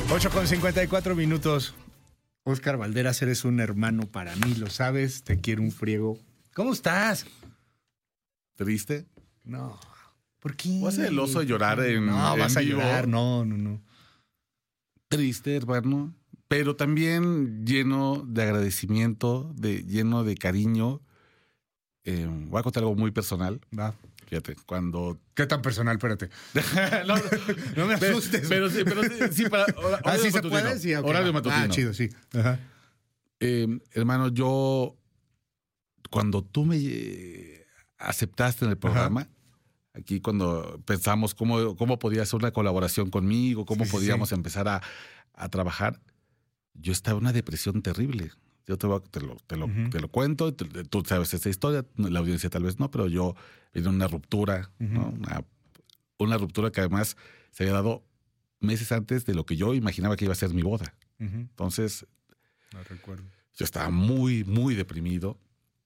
8:54. Óscar Valderas, eres un hermano para mí, lo sabes, te quiero un friego. ¿Cómo estás? ¿Triste? No. ¿Por qué? ¿Vas a ser el oso de llorar en No, vas a vivo? llorar, no. Triste, hermano, pero también lleno de agradecimiento, lleno de cariño. Voy a contar algo muy personal. Va. Fíjate, cuando... ¿Qué tan personal? Espérate. No me asustes. Pero sí, para horario ¿sí se matutino. puede? Sí, okay. Horario matutino. Ah, chido, sí. Ajá. Hermano, yo... Cuando tú me aceptaste en el programa, Ajá. aquí cuando pensamos cómo podía hacer una colaboración conmigo, cómo podíamos empezar a trabajar, yo estaba en una depresión terrible. Yo te lo cuento, tú sabes esa historia, la audiencia tal vez no, pero yo en una ruptura, ¿no? Una ruptura que además se había dado meses antes de lo que yo imaginaba que iba a ser mi boda. Entonces, no recuerdo. Yo estaba muy, muy deprimido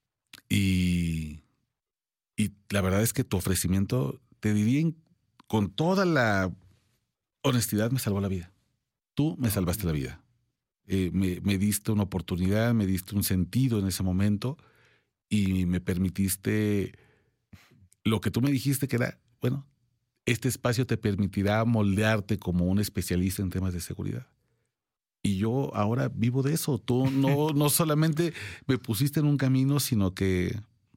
y la verdad es que tu ofrecimiento, te diría con toda la honestidad, me salvó la vida. Tú me salvaste la vida. Me diste una oportunidad, me diste un sentido en ese momento y me permitiste lo que tú me dijiste que era, bueno, este espacio te permitirá moldearte como un especialista en temas de seguridad. Y yo ahora vivo de eso. Tú no solamente me pusiste en un camino, sino que...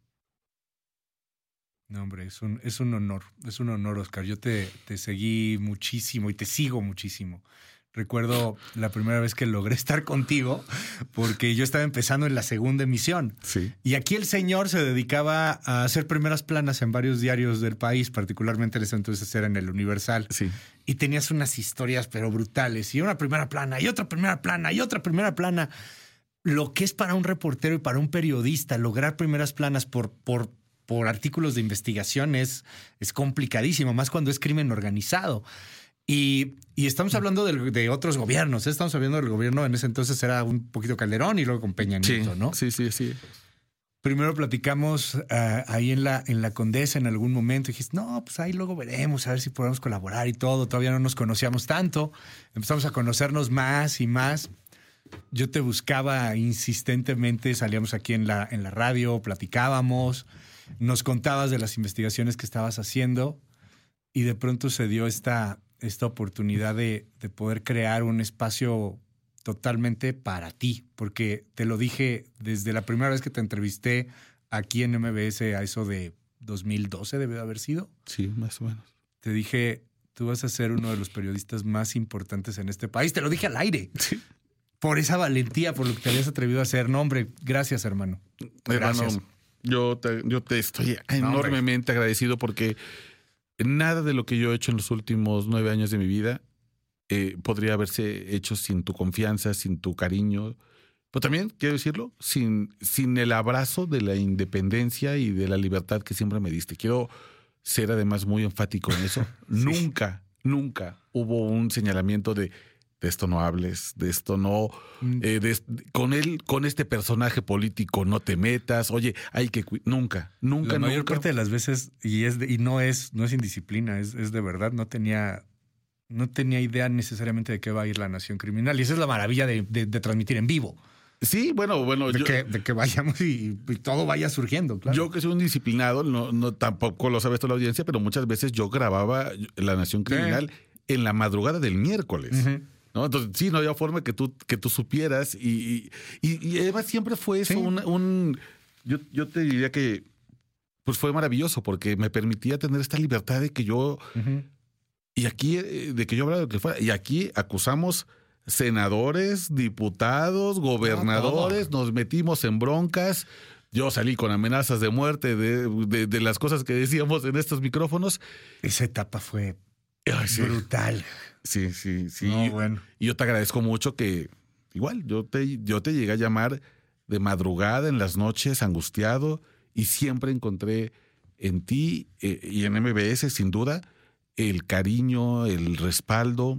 No, hombre, es un honor. Es un honor, Óscar. Yo te seguí muchísimo y te sigo muchísimo. Recuerdo la primera vez que logré estar contigo porque yo estaba empezando en la segunda emisión. Sí. Y aquí el señor se dedicaba a hacer primeras planas en varios diarios del país, particularmente en ese entonces era en el Universal. Sí. Y tenías unas historias pero brutales. Y una primera plana, y otra primera plana, y otra primera plana. Lo que es para un reportero y para un periodista lograr primeras planas por artículos de investigación es complicadísimo, más cuando es crimen organizado. Y estamos hablando de otros gobiernos. Estamos hablando del gobierno, en ese entonces era un poquito Calderón y luego con Peña Nieto, sí, ¿no? Sí. Primero platicamos ahí en la Condesa en algún momento. Y dijiste, no, pues ahí luego veremos, a ver si podemos colaborar y todo. Todavía no nos conocíamos tanto. Empezamos a conocernos más y más. Yo te buscaba insistentemente, salíamos aquí en la radio, platicábamos, nos contabas de las investigaciones que estabas haciendo y de pronto se dio esta oportunidad de poder crear un espacio totalmente para ti, porque te lo dije desde la primera vez que te entrevisté aquí en MBS, a eso de 2012 debe de haber sido. Sí, más o menos. Te dije, tú vas a ser uno de los periodistas más importantes en este país. Te lo dije al aire. Sí. Por esa valentía, por lo que te habías atrevido a hacer. No, hombre, gracias, hermano. Gracias. Hermano, yo te estoy enormemente agradecido porque nada de lo que yo he hecho en los últimos 9 años de mi vida podría haberse hecho sin tu confianza, sin tu cariño. Pero también, quiero decirlo, sin el abrazo de la independencia y de la libertad que siempre me diste. Quiero ser además muy enfático en eso. Sí. Nunca hubo un señalamiento de esto no hables, de esto no, con este personaje político no te metas, oye, hay que nunca. La mayor parte de las veces, y no es indisciplina, es de verdad, no tenía idea necesariamente de qué va a ir La Nación Criminal. Y esa es la maravilla de transmitir en vivo. Sí, bueno. De que vayamos y todo vaya surgiendo, claro. Yo que soy un disciplinado, no tampoco lo sabe toda la audiencia, pero muchas veces yo grababa La Nación Criminal en la madrugada del miércoles. ¿No? Entonces, sí, no había forma que tú supieras. Y además siempre fue eso yo te diría que pues fue maravilloso porque me permitía tener esta libertad de que yo... Y aquí, de que yo hablaba de lo que fuera. Y aquí acusamos senadores, diputados, gobernadores, nos metimos en broncas. Yo salí con amenazas de muerte de las cosas que decíamos en estos micrófonos. Esa etapa fue brutal. Sí. No, bueno. Y yo te agradezco mucho que igual yo te llegué a llamar de madrugada, en las noches, angustiado, y siempre encontré en ti y en MBS, sin duda, el cariño, el respaldo.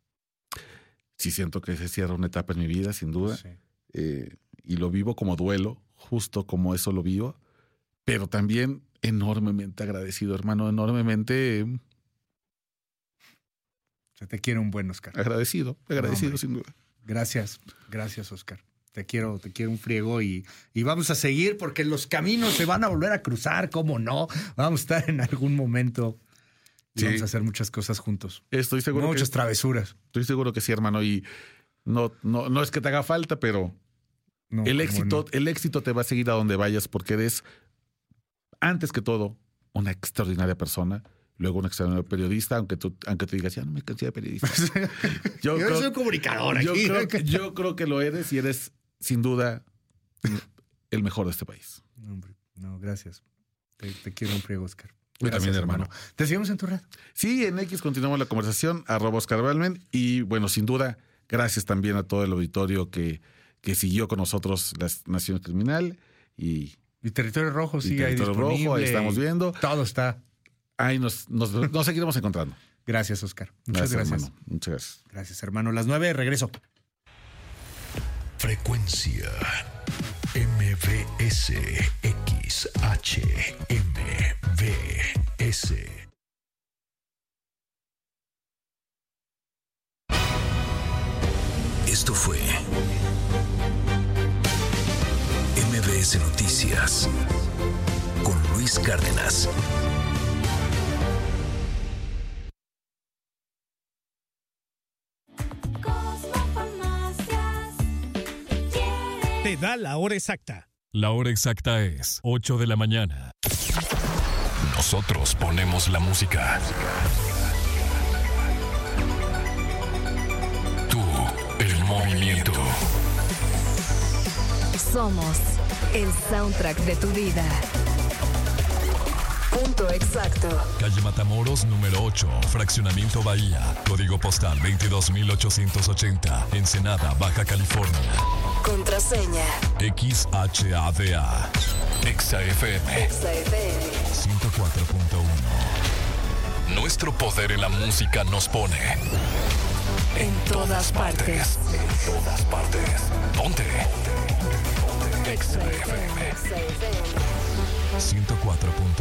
Sí siento que se cierra una etapa en mi vida, sin duda. Sí. Y lo vivo como duelo, justo como eso lo vivo, pero también enormemente agradecido, hermano, enormemente... Se te quiere un buen Oscar. Agradecido sin duda. Gracias, Oscar. Te quiero un friego y vamos a seguir porque los caminos se van a volver a cruzar, ¿cómo no? Vamos a estar en algún momento y vamos a hacer muchas cosas juntos. Estoy seguro muchas travesuras. Estoy seguro que sí, hermano, y no es que te haga falta, pero el éxito te va a seguir a donde vayas porque eres, antes que todo, una extraordinaria persona. Luego un extraordinario periodista, aunque tú digas, ya no me cansé de periodista. Yo soy comunicador aquí. Yo creo que lo eres y eres, sin duda, el mejor de este país. No, hombre, no, gracias. Te quiero un friego, Oscar. Yo también, hermano. ¿Te seguimos en tu red? Sí, en X continuamos la conversación, @Oscar Balmen. Y bueno, sin duda, gracias también a todo el auditorio que siguió con nosotros la Nación Criminal. Y Territorio Rojo sigue ahí disponible. Rojo, ahí estamos viendo. Todo está. Ahí nos seguiremos encontrando. Gracias, Oscar. Muchas gracias. Hermano. Muchas gracias. Gracias, hermano. Las 9, regreso. Frecuencia MBS XHMBS. Esto fue MBS Noticias con Luis Cárdenas. Te da la hora exacta. La hora exacta es 8 de la mañana. Nosotros ponemos la música. Tú, el movimiento. Somos el soundtrack de tu vida. Punto exacto. Calle Matamoros, número 8, Fraccionamiento Bahía. Código postal 22880. Ensenada, Baja California. Contraseña. XHADA. XFM. 104.1. Nuestro poder en la música nos pone En todas partes. En todas partes. Ponte. XFM. 104.1.